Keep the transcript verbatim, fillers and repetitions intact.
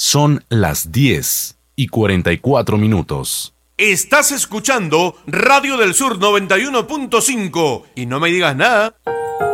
Son las diez y cuarenta y cuatro minutos. Estás escuchando Radio del Sur noventa y uno punto cinco y no me digas nada.